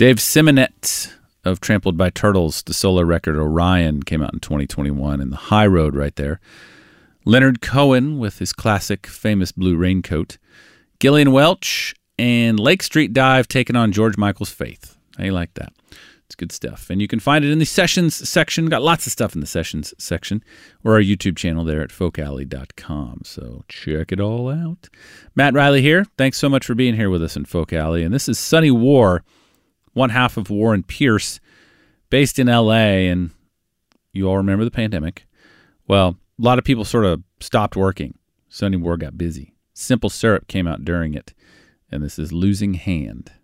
Dave Simonet of Trampled by Turtles, the solo record Orion came out in 2021, and The High Road right there. Leonard Cohen with his classic famous Blue Raincoat. Gillian Welch and Lake Street Dive taking on George Michael's Faith. How you like that? It's good stuff. And you can find it in the Sessions section. Got lots of stuff in the Sessions section or our YouTube channel there at folkalley.com. So check it all out. Matt Riley here. Thanks so much for being here with us in Folk Alley. And this is Sonny War, one half of War and Pierce, based in L.A. And you all remember the pandemic. Well, a lot of people sort of stopped working. Sonny War got busy. Simple Syrup came out during it. And this is Losing Hand.